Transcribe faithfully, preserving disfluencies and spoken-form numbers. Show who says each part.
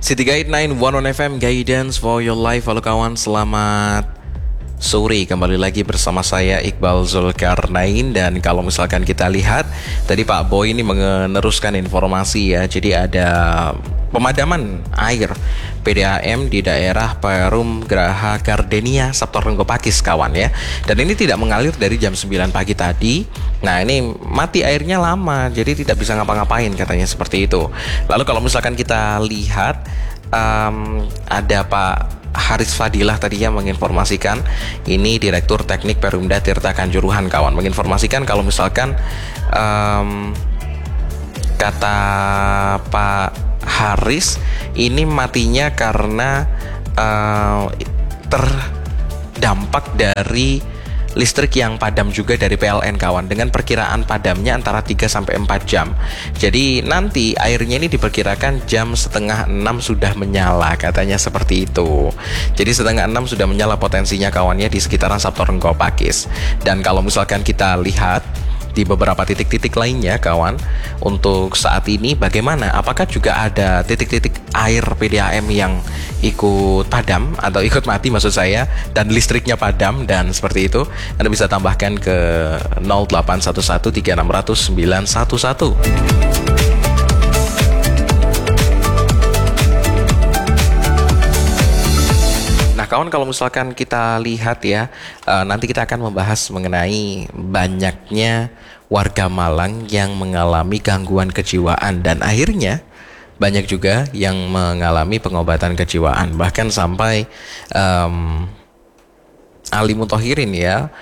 Speaker 1: City Guide sembilan satu satu F M, Guidance for your life. Halo kawan, selamat sore. Kembali lagi bersama saya Iqbal Zulkarnain. Dan kalau misalkan kita lihat, tadi Pak Boy ini meneruskan informasi ya. Jadi ada pemadaman air P D A M di daerah Perum Graha Gardenia, Saptorenggo Pakis kawan ya. Dan ini tidak mengalir dari jam sembilan pagi tadi. Nah ini mati airnya lama, jadi tidak bisa ngapa-ngapain katanya seperti itu. Lalu kalau misalkan kita lihat, um, ada Pak Haris Fadilah tadi yang menginformasikan, ini Direktur Teknik Perumda Tirta Kanjuruhan kawan, menginformasikan kalau misalkan um, kata Pak Haris ini matinya karena uh, terdampak dari listrik yang padam juga dari P L N kawan, dengan perkiraan padamnya antara tiga sampai empat jam. Jadi nanti airnya ini diperkirakan jam setengah enam sudah menyala, katanya seperti itu. Jadi setengah enam sudah menyala potensinya kawannya di sekitaran Saptorenggo Pakis. Dan kalau misalkan kita lihat di beberapa titik-titik lainnya kawan, untuk saat ini bagaimana? Apakah juga ada titik-titik air P D A M yang ikut padam atau ikut mati maksud saya, dan listriknya padam dan seperti itu? Anda bisa tambahkan ke nol delapan satu satu tiga enam nol nol sembilan satu satu. Kawan, kalau misalkan kita lihat ya, uh, nanti kita akan membahas mengenai banyaknya warga Malang yang mengalami gangguan kejiwaan, dan akhirnya banyak juga yang mengalami pengobatan kejiwaan, bahkan sampai um, Ali Muthohirin ya